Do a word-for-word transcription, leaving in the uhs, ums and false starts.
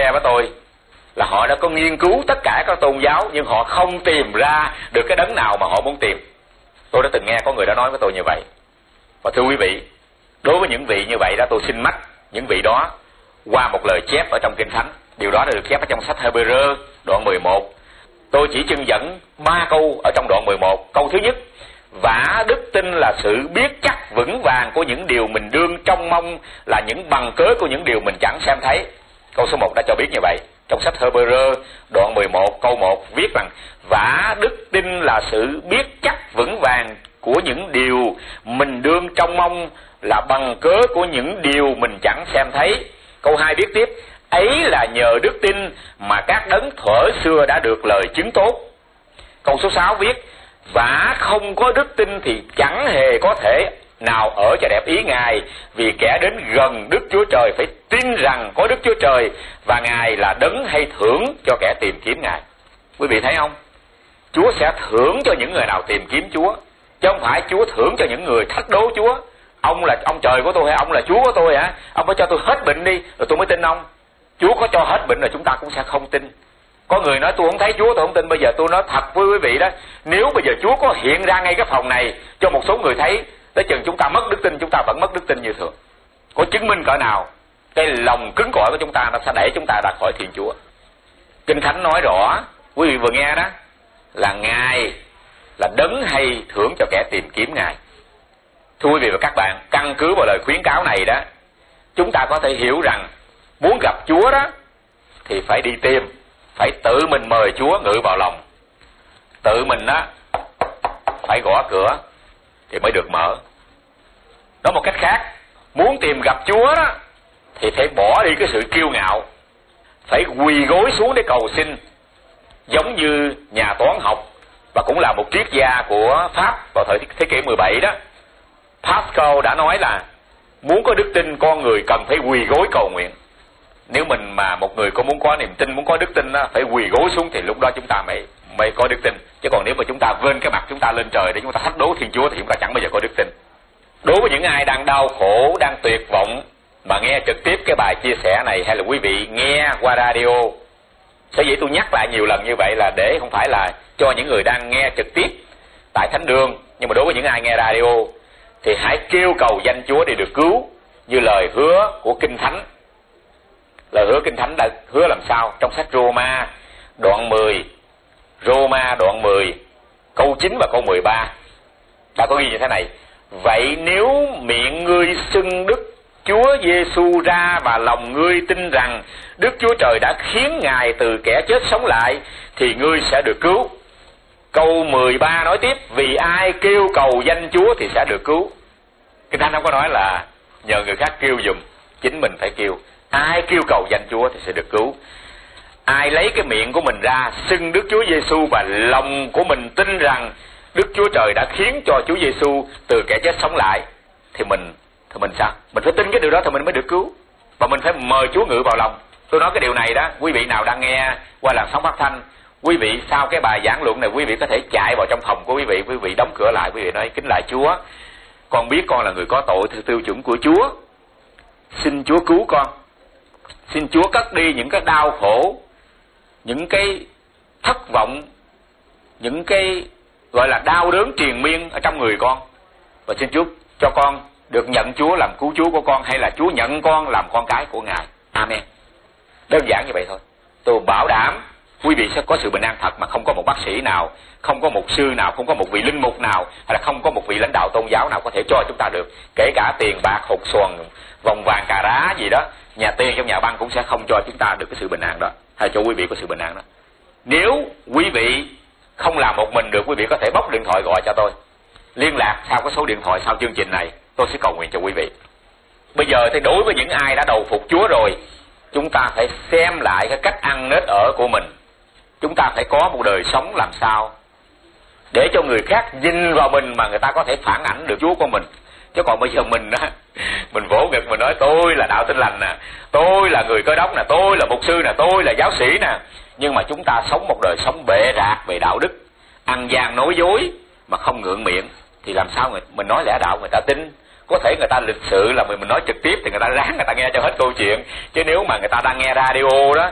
nghe với tôi là họ đã có nghiên cứu tất cả các tôn giáo, nhưng họ không tìm ra được cái đấng nào mà họ muốn tìm. Tôi đã từng nghe có người đã nói với tôi như vậy. Và thưa quý vị, đối với những vị như vậy đó, tôi xin mách những vị đó qua một lời chép ở trong Kinh Thánh. Điều đó đã được chép ở trong sách Hê-bê-rơ đoạn mười một. Tôi chỉ trưng dẫn ba câu ở trong đoạn mười một. Câu thứ nhất: vả đức tin là sự biết chắc vững vàng của những điều mình đương trông mong, là những bằng cớ của những điều mình chẳng xem thấy. Câu số một đã cho biết như vậy. Trong sách Hê-bê-rơ đoạn mười một câu một viết rằng: vả đức tin là sự biết chắc vững vàng của những điều mình đương trông mong, là bằng cớ của những điều mình chẳng xem thấy. Câu hai viết tiếp: ấy là nhờ đức tin mà các đấng thuở xưa đã được lời chứng tốt. Câu số sáu viết: vả không có đức tin thì chẳng hề có thể nào ở cho đẹp ý Ngài, vì kẻ đến gần Đức Chúa Trời phải tin rằng có Đức Chúa Trời, và Ngài là đấng hay thưởng cho kẻ tìm kiếm Ngài. Quý vị thấy không? Chúa sẽ thưởng cho những người nào tìm kiếm Chúa, chứ không phải Chúa thưởng cho những người thách đố Chúa. Ông là ông trời của tôi hay ông là Chúa của tôi hả? Ông phải cho tôi hết bệnh đi rồi tôi mới tin ông. Chúa có cho hết bệnh rồi chúng ta cũng sẽ không tin. Có người nói tôi không thấy Chúa, tôi không tin. Bây giờ tôi nói thật với quý vị đó, nếu bây giờ Chúa có hiện ra ngay cái phòng này cho một số người thấy, tới chừng chúng ta mất đức tin, chúng ta vẫn mất đức tin như thường. Có chứng minh cỡ nào cái lòng cứng cỏi của chúng ta nó sẽ đẩy chúng ta ra khỏi Thiên Chúa. Kinh Thánh nói rõ, quý vị vừa nghe đó, là Ngài là đấng hay thưởng cho kẻ tìm kiếm Ngài. Thưa quý vị và các bạn, căn cứ vào lời khuyến cáo này đó, chúng ta có thể hiểu rằng muốn gặp Chúa đó thì phải đi tìm, phải tự mình mời Chúa ngự vào lòng, tự mình đó phải gõ cửa thì mới được mở. Nói một cách khác, muốn tìm gặp Chúa đó thì phải bỏ đi cái sự kiêu ngạo, phải quỳ gối xuống để cầu xin, giống như nhà toán học và cũng là một triết gia của Pháp vào thời thế kỷ mười bảy đó, Pascal đã nói là muốn có đức tin, con người cần phải quỳ gối cầu nguyện. Nếu mình mà một người có muốn có niềm tin, muốn có đức tin đó, phải quỳ gối xuống thì lúc đó chúng ta mới mới có đức tin. Chứ còn nếu mà chúng ta vươn cái mặt chúng ta lên trời để chúng ta thách đố Thiên Chúa thì chúng ta chẳng bao giờ có đức tin. Đối với những ai đang đau khổ, đang tuyệt vọng mà nghe trực tiếp cái bài chia sẻ này, hay là quý vị nghe qua radio, sở dĩ tôi nhắc lại nhiều lần như vậy là để không phải là cho những người đang nghe trực tiếp tại thánh đường, nhưng mà đối với những ai nghe radio thì hãy kêu cầu danh Chúa để được cứu, như lời hứa của Kinh Thánh. Lời hứa Kinh Thánh đã hứa làm sao? Trong sách Roma đoạn mười, Roma đoạn mười câu chín và câu mười ba đã có ghi như thế này: vậy nếu miệng ngươi xưng Đức Chúa Giêsu ra và lòng ngươi tin rằng Đức Chúa Trời đã khiến Ngài từ kẻ chết sống lại thì ngươi sẽ được cứu. Câu mười ba nói tiếp: vì ai kêu cầu danh Chúa thì sẽ được cứu. Kinh Thánh không có nói là nhờ người khác kêu giùm, chính mình phải kêu. Ai kêu cầu danh Chúa thì sẽ được cứu. Ai lấy cái miệng của mình ra xưng Đức Chúa Giêsu và lòng của mình tin rằng Đức Chúa Trời đã khiến cho Chúa Giêsu từ kẻ chết sống lại thì mình thì mình sao? Mình phải tin cái điều đó thì mình mới được cứu. Và mình phải mời Chúa ngự vào lòng. Tôi nói cái điều này đó, quý vị nào đang nghe qua làn sóng phát thanh, quý vị sau cái bài giảng luận này, quý vị có thể chạy vào trong phòng của quý vị, quý vị đóng cửa lại, quý vị nói: kính lạy Chúa, con biết con là người có tội theo tiêu chuẩn của Chúa, xin Chúa cứu con, xin Chúa cất đi những cái đau khổ, những cái thất vọng, những cái gọi là đau đớn triền miên ở trong người con, và xin Chúa cho con được nhận Chúa làm cứu Chúa của con, hay là Chúa nhận con làm con cái của Ngài. Amen. Đơn giản như vậy thôi. Tôi bảo đảm quý vị sẽ có sự bình an thật, mà không có một bác sĩ nào, không có mục sư nào, không có một vị linh mục nào, hay là không có một vị lãnh đạo tôn giáo nào có thể cho chúng ta được. Kể cả tiền bạc, hột xoàn, vòng vàng, cà rá gì đó, nhà tiền trong nhà băng cũng sẽ không cho chúng ta được cái sự bình an đó, hay cho quý vị có sự bình an đó. Nếu quý vị không làm một mình được, quý vị có thể bóc điện thoại gọi cho tôi, liên lạc sau cái số điện thoại sau chương trình này, tôi sẽ cầu nguyện cho quý vị. Bây giờ thì đối với những ai đã đầu phục Chúa rồi, chúng ta phải xem lại cái cách ăn nết ở của mình. Chúng ta phải có một đời sống làm sao để cho người khác nhìn vào mình mà người ta có thể phản ảnh được Chúa của mình. Chứ còn bây giờ mình đó, mình vỗ ngực mình nói tôi là đạo Tin Lành nè, tôi là người Cơ Đốc nè, tôi là mục sư nè, tôi là giáo sĩ nè, nhưng mà chúng ta sống một đời sống bệ rạc về đạo đức, ăn gian nói dối mà không ngượng miệng, thì làm sao người, mình nói lẽ đạo người ta tin. Có thể người ta lịch sự là mình, mình nói trực tiếp thì người ta ráng người ta nghe cho hết câu chuyện, chứ nếu mà người ta đang nghe radio đó